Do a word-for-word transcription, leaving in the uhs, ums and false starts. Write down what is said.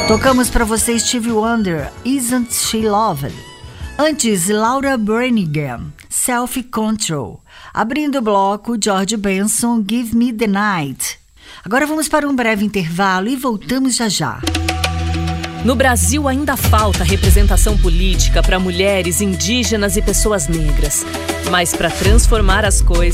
Tocamos para você Stevie Wonder, Isn't She Lovely? Antes, Laura Branigan, Self Control. Abrindo o bloco, George Benson, Give Me the Night. Agora vamos para um breve intervalo e voltamos já já. No Brasil ainda falta representação política para mulheres, indígenas e pessoas negras. Mas para transformar as coisas,